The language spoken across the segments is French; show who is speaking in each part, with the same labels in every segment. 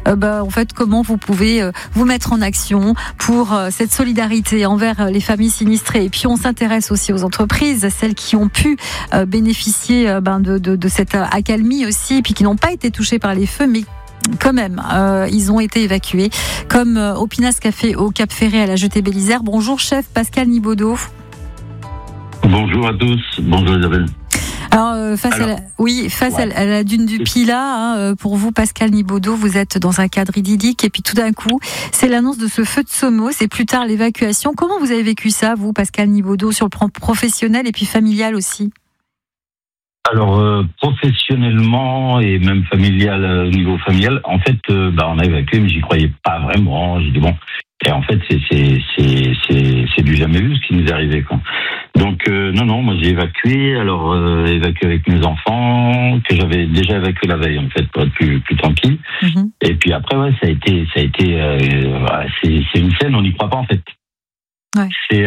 Speaker 1: en fait, comment vous pouvez vous mettre en action pour cette solidarité envers les familles sinistrées. Et puis, on s'intéresse aussi aux entreprises, celles qui ont pu bénéficier de cette accalmie aussi, et puis qui n'ont pas été touchées par les feux, mais quand même, ils ont été évacués, comme Opinas Café au Cap Ferré à la Jetée-Bélisaire. Bonjour, chef Pascal Nibaudot.
Speaker 2: Bonjour à tous, bonjour Isabelle.
Speaker 1: Alors, face à la dune du Pilat, pour vous, Pascal Nibaudot, vous êtes dans un cadre idyllique, et puis tout d'un coup, c'est l'annonce de ce feu de Somos, et plus tard l'évacuation. Comment vous avez vécu ça, vous, Pascal Nibaudot, sur le plan professionnel et puis familial aussi?
Speaker 2: Alors, professionnellement et même familial, au niveau familial, en fait, on a évacué, mais j'y croyais pas vraiment. J'ai dit bon, et en fait, c'est du jamais vu ce qui nous est arrivé, quoi. Donc, non, moi j'ai évacué. Alors, évacué avec mes enfants, que j'avais déjà évacué la veille, en fait, pour être plus tranquille. Mm-hmm. Et puis après, ouais, ça a été, c'est une scène, on n'y croit pas, en fait. Ouais. C'est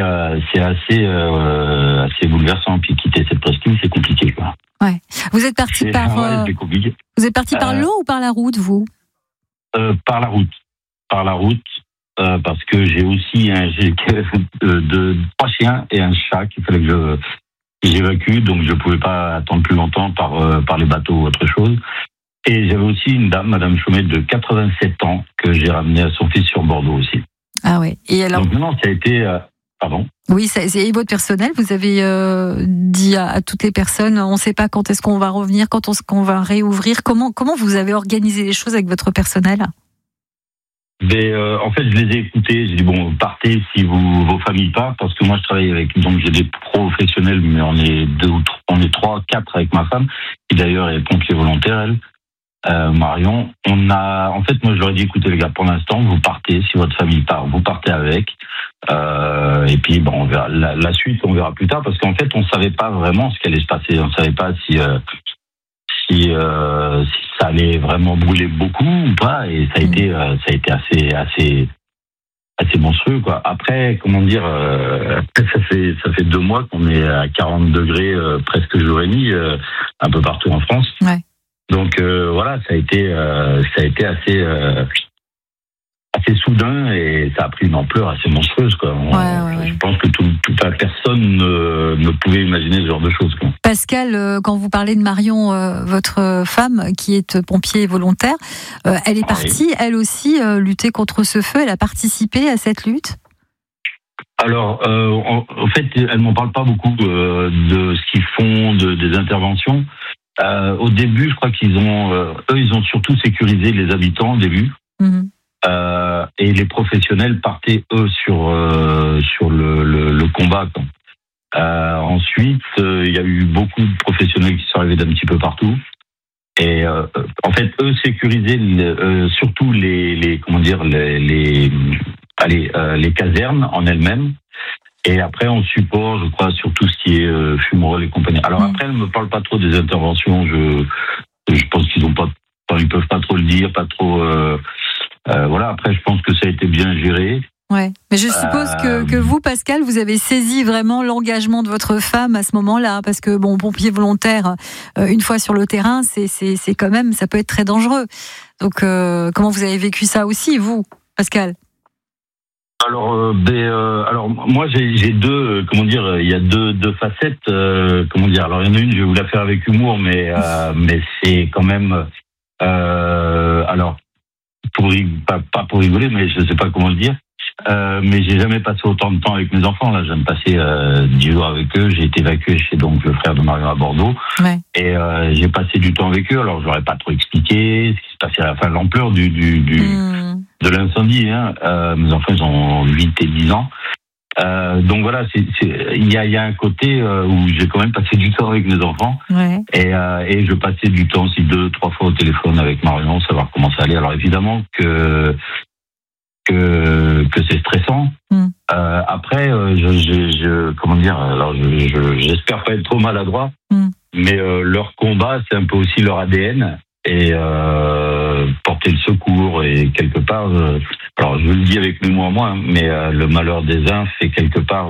Speaker 2: assez bouleversant. Puis quitter cette presqu'île, c'est compliqué, quoi.
Speaker 1: Ouais. Vous êtes parti par l'eau ou par la route, vous?
Speaker 2: Par la route. Parce que j'ai aussi trois chiens et un chat qu'il fallait que j'évacue, donc je pouvais pas attendre plus longtemps par les bateaux ou autre chose. Et j'avais aussi une dame, Madame Chaumet, de 87 ans, que j'ai ramenée à son fils sur Bordeaux aussi.
Speaker 1: Ah ouais. Et alors?
Speaker 2: Donc non, ça a été... Pardon.
Speaker 1: Oui, c'est votre personnel. Vous avez dit à toutes les personnes, on ne sait pas quand est-ce qu'on va revenir, quand qu'on va réouvrir. Comment vous avez organisé les choses avec votre personnel?
Speaker 2: En fait, je les ai écoutés. J'ai dit bon, partez si vos familles partent, parce que moi je travaille avec, donc j'ai des professionnels, mais on est 3, 4 avec ma femme, qui d'ailleurs est pompier volontaire, elle. Marion, en fait, moi je leur ai dit, écoutez les gars, pour l'instant, vous partez, si votre famille part, vous partez avec, et puis on verra la suite, on verra plus tard, parce qu'en fait, on savait pas vraiment ce qui allait se passer, on savait pas si ça allait vraiment brûler beaucoup ou pas, et ça a été assez monstrueux, quoi. Après, comment dire, ça fait 2 mois qu'on est à 40 degrés presque jour et nuit, un peu partout en France.
Speaker 1: Ouais.
Speaker 2: Donc voilà, ça a été assez soudain, et ça a pris une ampleur assez monstrueuse, quoi. Je pense que toute personne ne pouvait imaginer ce genre de choses, quoi.
Speaker 1: Pascal, quand vous parlez de Marion, votre femme qui est pompier volontaire, elle est partie, elle aussi, lutter contre ce feu. Elle a participé à cette lutte?
Speaker 2: Alors, en fait, elle m'en parle pas beaucoup de ce qu'ils font, des interventions. Au début, je crois qu'ils ont surtout sécurisé les habitants au début. Mm-hmm. Et les professionnels partaient, eux, sur le combat, quoi. Ensuite, il y a eu beaucoup de professionnels qui sont arrivés d'un petit peu partout. Et en fait, eux sécurisaient surtout les casernes en elles-mêmes. Et après, on support, je crois, sur tout ce qui est fumerolles et compagnie. Alors après, elle me parle pas trop des interventions. Je pense qu'ils ils peuvent pas trop le dire, pas trop. Voilà. Après, je pense que ça a été bien géré.
Speaker 1: Ouais. Mais je suppose que vous, Pascal, vous avez saisi vraiment l'engagement de votre femme à ce moment-là, parce que pompier volontaire, une fois sur le terrain, c'est quand même, ça peut être très dangereux. Donc, comment vous avez vécu ça aussi, vous, Pascal?
Speaker 2: Alors moi j'ai deux, il y a deux facettes, alors il y en a une, je vais vous la faire avec humour, mais c'est quand même, alors pas pour rigoler, mais je sais pas comment le dire, mais j'ai jamais passé autant de temps avec mes enfants. Là, je viens de passer 10 jours avec eux. J'ai été évacué chez donc le frère de Marion à Bordeaux, ouais. Et j'ai passé du temps avec eux. Alors je leur ai pas trop expliqué ce qui se passait, enfin l'ampleur de l'incendie, hein. Mes enfants, ils ont 8 et 10 ans. Donc voilà, il y a un côté où j'ai quand même passé du temps avec mes enfants, ouais. Et je passais du temps aussi 2-3 fois au téléphone avec Marion, savoir comment ça allait. Alors évidemment que c'est stressant. Après, j'espère pas être trop maladroit, mais leur combat, c'est un peu aussi leur ADN. Et porter le secours, et quelque part, alors je le dis avec mes mots à moi, mais le malheur des uns fait quelque part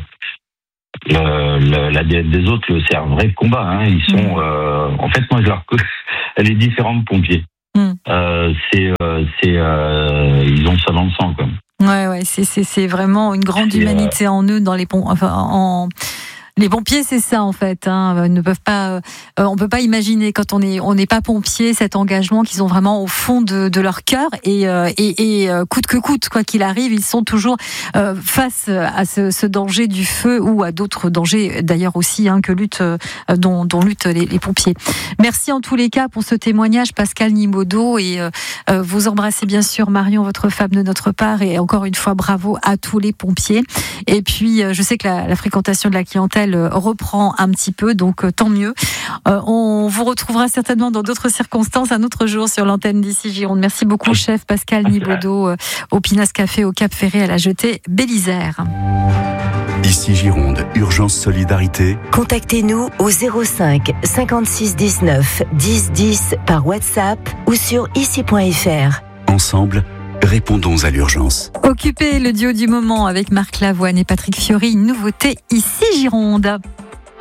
Speaker 2: l'ADN des autres. C'est un vrai combat, hein. Ils sont, en fait, moi elle est différente, pompier. C'est ils ont ça dans le sang, quoi.
Speaker 1: Ouais, c'est vraiment une grande humanité en eux dans les les pompiers, c'est ça en fait. On peut pas imaginer quand on n'est pas pompier cet engagement qu'ils ont vraiment au fond de leur cœur et coûte que coûte, quoi qu'il arrive, ils sont toujours face à ce danger du feu ou à d'autres dangers d'ailleurs aussi dont luttent les pompiers. Merci en tous les cas pour ce témoignage, Pascal Nibaudot, et vous embrassez bien sûr Marion, votre femme, de notre part, et encore une fois bravo à tous les pompiers. Et puis je sais que la fréquentation de la clientèle reprend un petit peu, donc tant mieux. On vous retrouvera certainement dans d'autres circonstances un autre jour sur l'antenne d'Ici Gironde. Merci beaucoup, chef Pascal Nibaudot, au Pinas Café au Cap Ferré à la Jetée Bélisaire.
Speaker 3: Ici Gironde, urgence solidarité.
Speaker 4: Contactez-nous au 05 56 19 10 10 par WhatsApp ou sur ici.fr.
Speaker 3: Ensemble, répondons à l'urgence.
Speaker 1: Occupez le duo du moment avec Marc Lavoine et Patrick Fiori. Nouveauté Ici Gironde.